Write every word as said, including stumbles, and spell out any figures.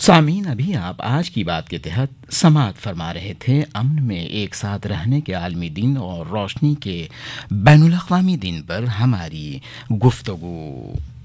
सामीन, अभी आप आज की बात के तहत समाअत फरमा रहे थे अमन में एक साथ रहने के आलमी दिन और रोशनी के बैनुल अक़वामी दिन पर हमारी गुफ्तगू।